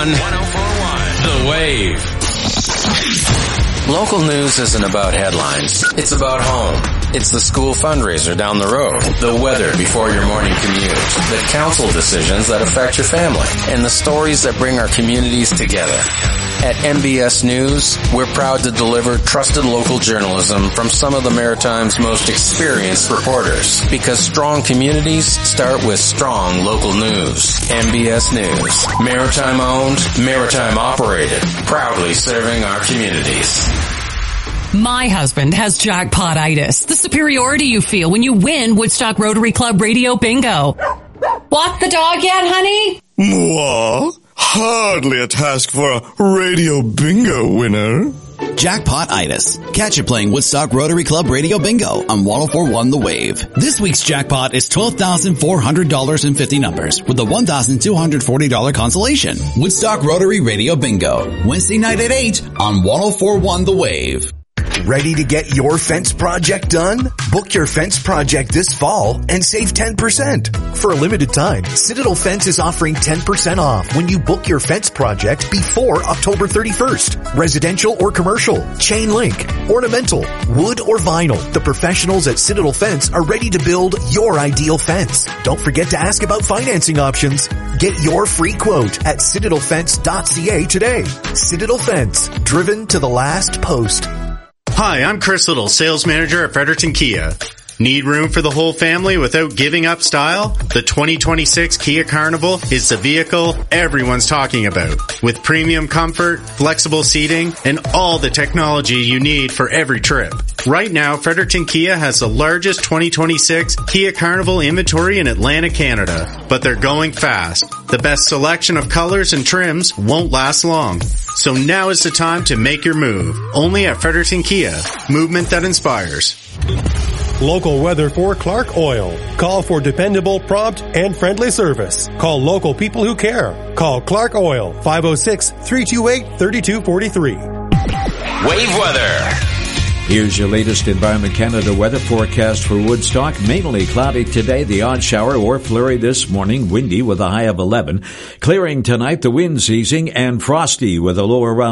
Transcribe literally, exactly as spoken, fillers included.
one, The Wave. Local news isn't about headlines. It's about home. It's the school fundraiser down the road, the weather before your morning commute, the council decisions that affect your family, and the stories that bring our communities together. At M B S News, we're proud to deliver trusted local journalism from some of the Maritime's most experienced reporters, because strong communities start with strong local news. M B S News, Maritime owned, Maritime operated, proudly serving our communities. My husband has jackpot-itis, the superiority you feel when you win Woodstock Rotary Club Radio Bingo. Walk the dog yet, honey? Mwah. Hardly a task for a Radio Bingo winner. Jackpot-itis. Catch it playing Woodstock Rotary Club Radio Bingo on one oh four point one The Wave. This week's jackpot is twelve thousand four hundred dollars and fifty numbers with a one thousand two hundred forty dollars consolation. Woodstock Rotary Radio Bingo. Wednesday night at eight on one oh four point one The Wave. Ready to get your fence project done? Book your fence project this fall and save ten percent. For a limited time, Citadel Fence is offering ten percent off when you book your fence project before October thirty-first. Residential or commercial, chain link, ornamental, wood or vinyl. The professionals at Citadel Fence are ready to build your ideal fence. Don't forget to ask about financing options. Get your free quote at citadel fence dot c a today. Citadel Fence, driven to the last post. Hi, I'm Chris Little, sales manager at Fredericton Kia. Need room for the whole family without giving up style? The twenty twenty-six Kia Carnival is the vehicle everyone's talking about. With premium comfort, flexible seating, and all the technology you need for every trip. Right now, Fredericton Kia has the largest twenty twenty-six Kia Carnival inventory in Atlantic, Canada. But they're going fast. The best selection of colors and trims won't last long. So now is the time to make your move. Only at Fredericton Kia. Movement that inspires. Local weather for Clark Oil. Call for dependable, prompt, and friendly service. Call local people who care. Call Clark Oil, five oh six, three two eight, three two four three. Wave weather. Here's your latest Environment Canada weather forecast for Woodstock. Mainly cloudy today, the odd shower or flurry this morning, windy with a high of eleven. Clearing tonight, the wind easing, and frosty with a low around